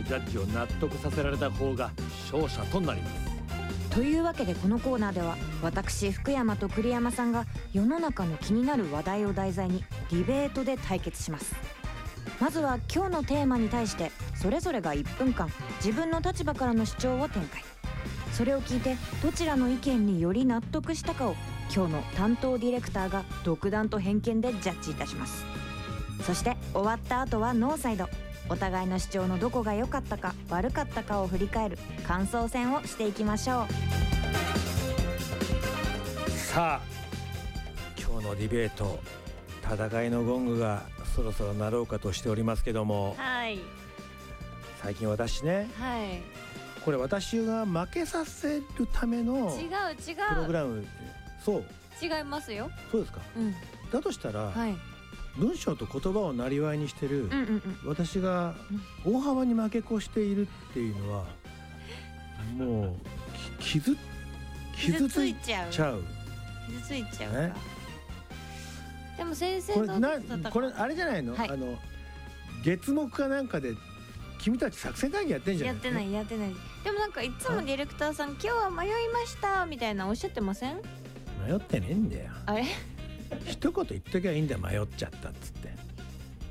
ジャッジを納得させられた方が勝者となります。 というわけでこのコーナーでは私福山と栗山さんが世の中の気になる話題を題材にディベートで対決します。まずは今日のテーマに対してそれぞれが1分間自分の立場からの主張を展開。それを聞いてどちらの意見により納得したかを今日の担当ディレクターが独断と偏見でジャッジいたします。そして終わった後はノーサイド、お互いの主張のどこが良かったか悪かったかを振り返る感想戦をしていきましょう。 さあ今日のディベート、戦いのゴングがそろそろ鳴ろうかとしておりますけども、 はい、 最近私ね、 はい、 これ私が負けさせるための違うプログラム。そう違いますよ。 そうですか、だとしたら、 はい、 文章と言葉をなりわいにしてる、私が大幅に負け越しているっていうのはもう傷ついちゃう。 傷ついちゃうか。でも先生これあれじゃないの、はい、月目かなんかで君たち作戦会議やってんじゃない？ やってない。でもなんかいつもディレクターさん今日は迷いましたみたいなおっしゃってません？ 迷ってねえんだよ。 あれ一言言っときゃいいんだよ、迷っちゃったっつって。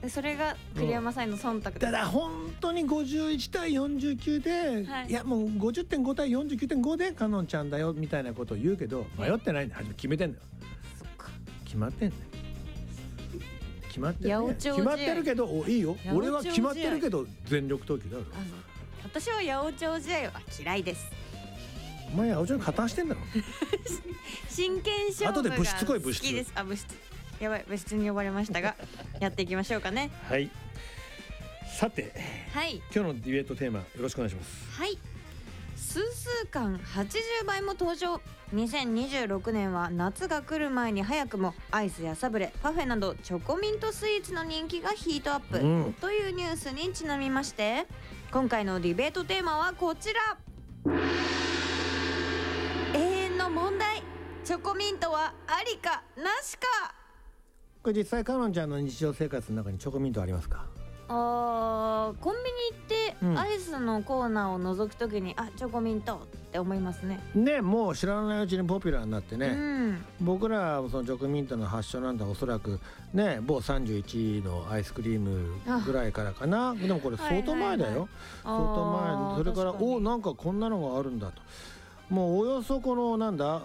それが栗山さんの忖度です。 ただ本当に51対49で、はい、いやもう 50.5 対 49.5 でカノンちゃんだよみたいなことを言うけど、迷ってないんだよ。初め決めてんだよ。 そっか、 決まってんだよ。決まってる、ね、 決まってるけどいいよ、俺は決まってるけど全力投球だろ。 私は八百長試合は嫌いです。 お前八百長に加担してんだろ真剣勝負が好きです。後で物質来い、物質。 物質、やばい、物質に呼ばれましたがやっていきましょうかね。 はい、さて、 はい、 今日のディベートテーマよろしくお願いします。 はい、数数巻80倍も登場。2026年は夏が来る前に早くもアイスやサブレ、パフェなどチョコミントスイーツの人気がヒートアップ、というニュースにちなみまして、今回のディベートテーマはこちら。永遠の問題、チョコミントはありかなしか。 これ実際カノンちゃんの日常生活の中にチョコミントありますか？ コンビニ行ってアイスのコーナーを覗くときに、チョコミントって思いますね。 ね、もう知らないうちにポピュラーになってね、僕らそのチョコミントの発祥なんだおそらくね、某31のアイスクリームぐらいからかな。でもこれ相当前だよ、相当前。それからなんかこんなのがあるんだと。もうおよそこのなんだ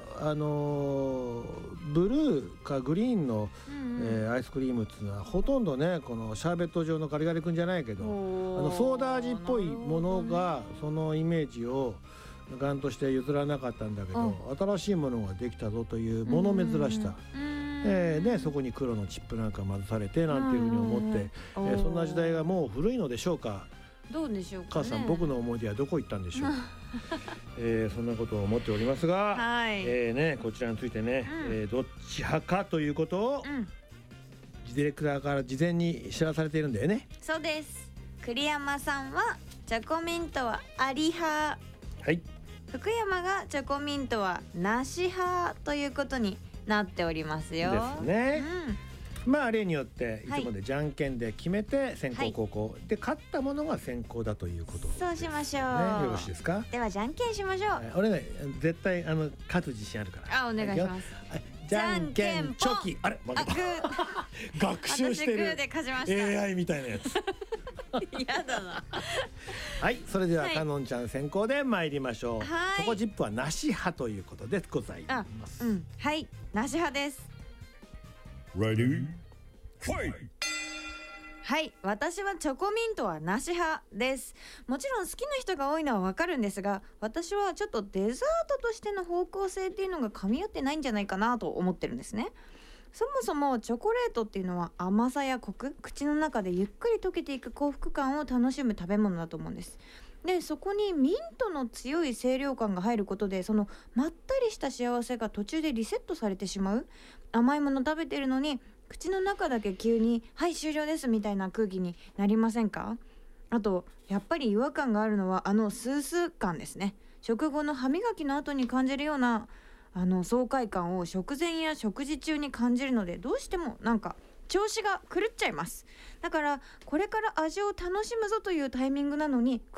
ブルーかグリーンの、アイスクリームっていうのはほとんどね、このシャーベット状のガリガリ君じゃないけど、ソーダ味っぽいものがそのイメージをガンとして譲らなかったんだけど、新しいものができたぞというもの珍しさで、そこに黒のチップなんか混ぜされてなんていうふうに思って、そんな時代がもう古いのでしょうか。 どうでしょうかね。 母さん、僕の思い出はどこ行ったんでしょうそんなことを思っておりますが、こちらについてね、どっち派かということを、ディレクターから事前に知らされているんだよね。 そうです。栗山さんはチョコミントはあり派、 はい、 福山がチョコミントはなし派ということになっておりますよ。 ですね。まあ例によっていつもでじゃんけんで決めて先攻後攻、で勝ったものが先攻だということです、ね。 そうしましょう、 よろしいですか。 ではじゃんけんしましょう。 俺ね、絶対勝つ自信あるから。 お願いします。 じゃんけんチョキ。あれ負けた。学習してる。 私グーで勝ちました。 AI みたいなやつやだなはい、それではカノンちゃん先行で参りましょう。チョコジップはなし派ということでございます。 はい、なし派です。 Ready? Fight! はい、私はチョコミントはなし派です。もちろん好きな人が多いのはわかるんですが、私はちょっとデザートとしての方向性っていうのが噛み合ってないんじゃないかなと思ってるんですね。そもそもチョコレートっていうのは甘さやコク、口の中でゆっくり溶けていく幸福感を楽しむ食べ物だと思うんです。で、そこにミントの強い清涼感が入ることで、そのまったりした幸せが途中でリセットされてしまう。甘いもの食べてるのに口の中だけ急にはい終了ですみたいな空気になりませんか？あとやっぱり違和感があるのはスースー感ですね。食後の歯磨きの後に感じるような爽快感を食前や食事中に感じるので、どうしてもなんか調子が狂っちゃいます。だからこれから味を楽しむぞというタイミングなのに